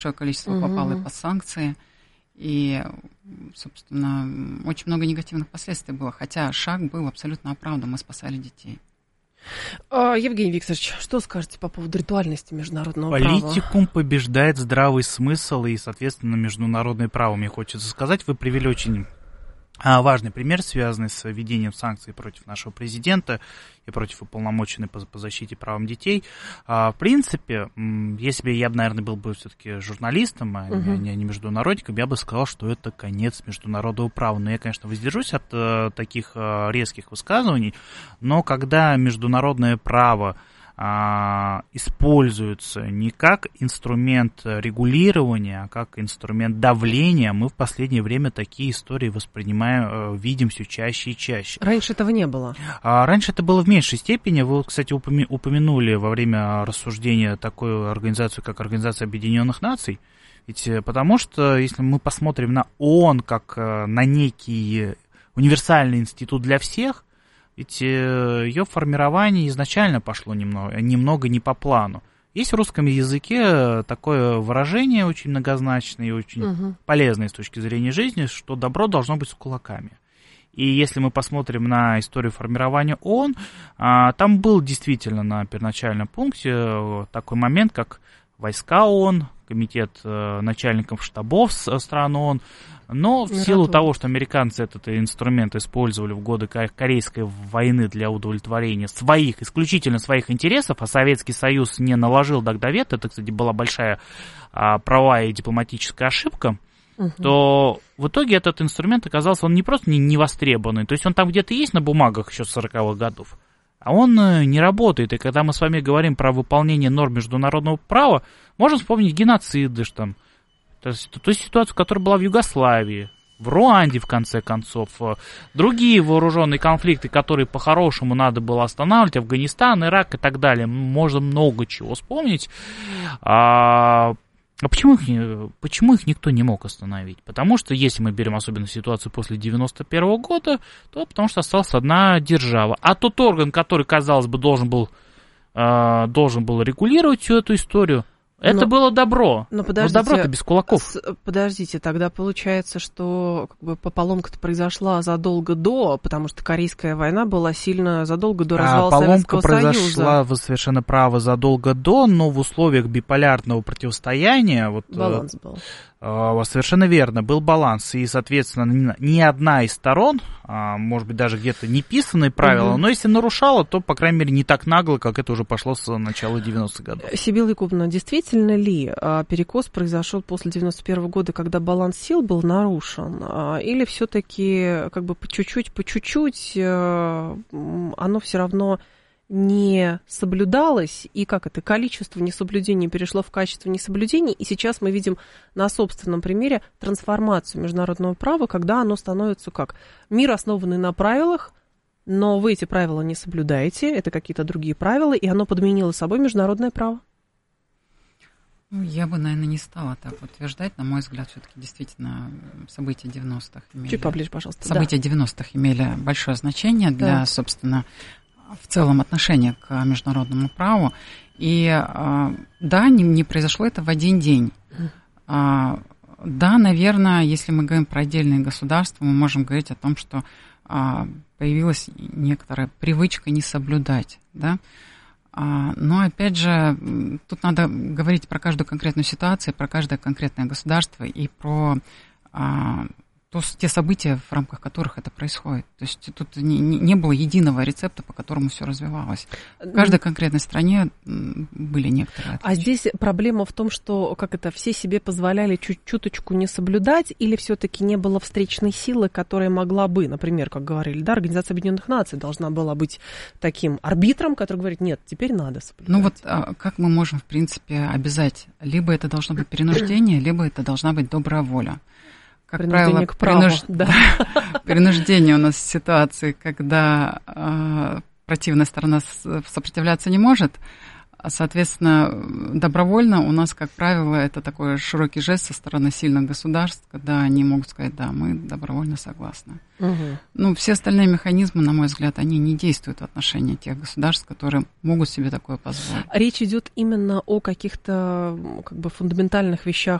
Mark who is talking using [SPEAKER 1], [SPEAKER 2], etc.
[SPEAKER 1] количество попало и под санкции. И, собственно, очень много негативных последствий было. Хотя шаг был абсолютно оправдан. Мы спасали детей.
[SPEAKER 2] Евгений Викторович, что скажете по поводу ритуальности международного права?
[SPEAKER 3] Политикум побеждает здравый смысл и, соответственно, международное право, мне хочется сказать. Вы привели очень важный пример, связанный с введением санкций против нашего президента и против уполномоченной по защите правам детей. В принципе, если бы я, наверное, был бы все-таки журналистом, а не международником, я бы сказал, что это конец международного права. Но я, конечно, воздержусь от таких резких высказываний, но когда международное право используется не как инструмент регулирования, а как инструмент давления, мы в последнее время такие истории воспринимаем, видим все чаще и чаще.
[SPEAKER 2] Раньше этого не было?
[SPEAKER 3] Раньше это было в меньшей степени. Вы, кстати, упомянули во время рассуждения такую организацию, как Организация Объединенных Наций. Ведь потому что, если мы посмотрим на ООН как на некий универсальный институт для всех, ведь ее формирование изначально пошло немного не по плану. Есть в русском языке такое выражение очень многозначное и очень полезное с точки зрения жизни, что добро должно быть с кулаками. И если мы посмотрим на историю формирования ООН, там был действительно на первоначальном пункте такой момент, как войска ООН, комитет начальников штабов стран ООН. Но в силу того, что американцы этот инструмент использовали в годы Корейской войны для удовлетворения исключительно своих интересов, а Советский Союз не наложил тогда вето, это, кстати, была большая правовая и дипломатическая ошибка, то в итоге этот инструмент оказался, он не просто не востребованный, то есть он там где-то есть на бумагах еще с 40-х годов, а он не работает. И когда мы с вами говорим про выполнение норм международного права, можно вспомнить геноциды, там, то есть ситуацию, которая была в Югославии, в Руанде, в конце концов, другие вооруженные конфликты, которые по-хорошему надо было останавливать, Афганистан, Ирак и так далее, можно много чего вспомнить. Почему их никто не мог остановить? Потому что, если мы берем особенно ситуацию после 91 года, то потому что осталась одна держава. А тот орган, который, казалось бы, должен был регулировать всю эту историю, это было добро. Но добро-то без кулаков.
[SPEAKER 2] Подождите, тогда получается, что поломка-то произошла задолго до, потому что Корейская война была сильно задолго до развала Советского Союза.
[SPEAKER 3] Поломка произошла, вы совершенно правы, задолго до, но в условиях биполярного противостояния...
[SPEAKER 2] Баланс был.
[SPEAKER 3] Совершенно верно, был баланс, и, соответственно, ни одна из сторон, может быть, даже где-то неписанные правила, но если нарушала, то, по крайней мере, не так нагло, как это уже пошло с начала 90-х годов.
[SPEAKER 2] Сибилла Якубовна, действительно ли перекос произошел после 91 года, когда баланс сил был нарушен, или все-таки по чуть-чуть оно все равно не соблюдалось, и количество несоблюдений перешло в качество несоблюдений, и сейчас мы видим на собственном примере трансформацию международного права, когда оно становится мир, основанный на правилах, но вы эти правила не соблюдаете, это какие-то другие правила, и оно подменило собой международное право.
[SPEAKER 1] Я бы, наверное, не стала так утверждать. На мой взгляд, все-таки действительно события 90-х имели...
[SPEAKER 2] Чуть поближе, пожалуйста.
[SPEAKER 1] События 90-х имели большое значение для, собственно, в целом отношение к международному праву. И да, не произошло это в один день. Да, наверное, если мы говорим про отдельные государства, мы можем говорить о том, что появилась некоторая привычка не соблюдать, да. Но, опять же, тут надо говорить про каждую конкретную ситуацию, про каждое конкретное государство и про те события, в рамках которых это происходит. То есть тут не было единого рецепта, по которому все развивалось. В каждой конкретной стране были некоторые отличия.
[SPEAKER 2] А здесь проблема в том, что все себе позволяли чуточку не соблюдать, или все-таки не было встречной силы, которая могла бы, например, как говорили, Организация Объединенных Наций должна была быть таким арбитром, который говорит, нет, теперь надо соблюдать.
[SPEAKER 1] Как мы можем, в принципе, обязать? Либо это должно быть принуждение, либо это должна быть добрая воля. Как правило, принуждение у нас в ситуации, когда противная сторона сопротивляться не может, Соответственно, добровольно у нас, как правило, это такой широкий жест со стороны сильных государств, когда они могут сказать, да, мы добровольно согласны. Ну, все остальные механизмы, на мой взгляд, они не действуют в отношении тех государств, которые могут себе такое позволить.
[SPEAKER 2] Речь идет именно о каких-то как бы фундаментальных вещах